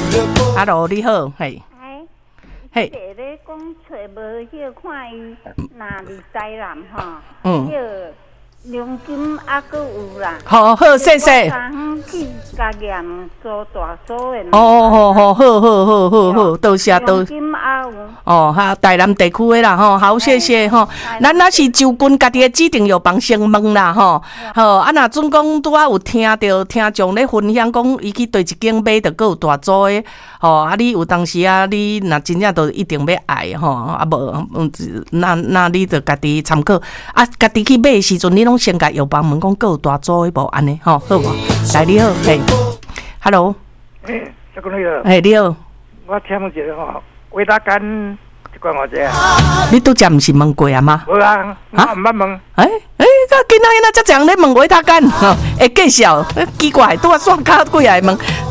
Hello， 你好，嘿。 嘿，咧讲找无迄看伊哪里灾难哈？迄梁金还阁有啦。 好，谢谢。 昨去加验做大所的。 好，多谢多。 梁金还有。 哈，台南地区的啦，好，谢谢吼。咱若是州郡家己的指定药房先问啦，好，若准讲拄仔有听到听众咧分享讲，伊去对一间买，着佫有大组的，你有当时你若真正都一定要爱无，那你着家己参考，家己去买的时阵，你拢先甲药房问讲，佫有大组的无安尼，好无？来，你好，嘿 ，Hello， 小姑娘， 你好， 我请问一下维他干一罐偌济啊？ 你拄则毋是问过啊吗？ 无啊，我毋捌问。 今仔遮常咧问维他干，会介绍，奇怪，拄仔线卡几来问，